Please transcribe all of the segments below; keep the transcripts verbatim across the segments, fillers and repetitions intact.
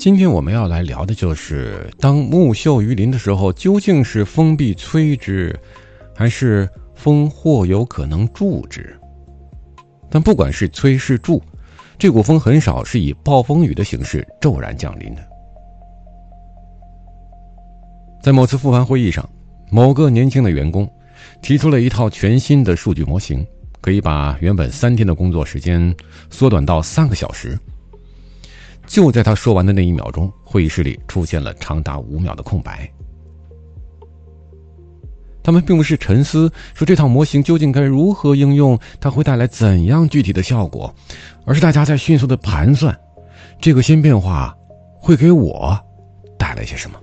今天我们要来聊的就是当木秀于林的时候，究竟是风必摧之，还是风或有可能助之？但不管是摧是助，这股风很少是以暴风雨的形式骤然降临的。在某次复盘会议上，某个年轻的员工提出了一套全新的数据模型，可以把原本三天的工作时间缩短到三个小时。就在他说完的那一秒钟，会议室里出现了长达五秒的空白。他们并不是沉思说这套模型究竟该如何应用，它会带来怎样具体的效果，而是大家在迅速的盘算这个新变化会给我带来些什么。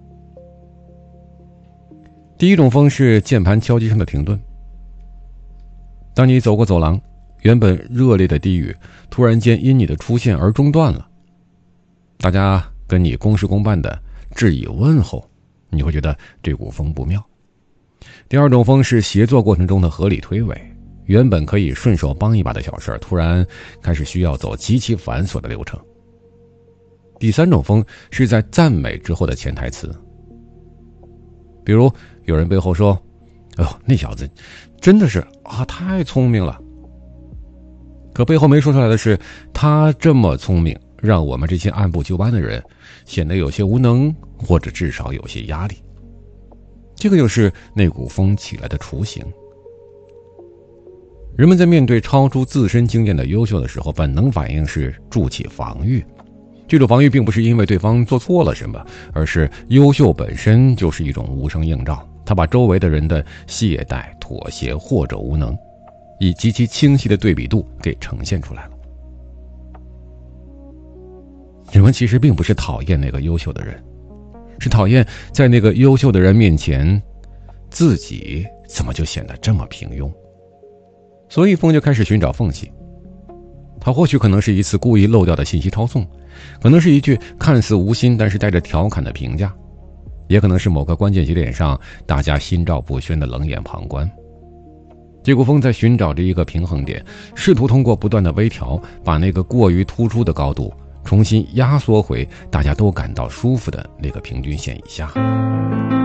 第一种风是键盘敲击声的停顿。当你走过走廊，原本热烈的低语突然间因你的出现而中断了，大家跟你公事公办的致以问候，你会觉得这股风不妙。第二种风是协作过程中的合理推诿，原本可以顺手帮一把的小事，突然开始需要走极其繁琐的流程。第三种风是在赞美之后的潜台词，比如有人背后说：“哎呦，那小子真的是啊，太聪明了。”可背后没说出来的是，他这么聪明，让我们这些按部就班的人显得有些无能，或者至少有些压力。这个就是那股风起来的雏形。人们在面对超出自身经验的优秀的时候，本能反应是筑起防御。这种防御并不是因为对方做错了什么，而是优秀本身就是一种无声映照，它把周围的人的懈怠、妥协或者无能，以极其清晰的对比度给呈现出来了。人们其实并不是讨厌那个优秀的人，是讨厌在那个优秀的人面前，自己怎么就显得这么平庸。所以风就开始寻找缝隙。它或许可能是一次故意漏掉的信息抄送，可能是一句看似无心但是带着调侃的评价，也可能是某个关键节点上大家心照不宣的冷眼旁观。这股风在寻找着一个平衡点，试图通过不断的微调，把那个过于突出的高度重新压缩回大家都感到舒服的那个平均线以下。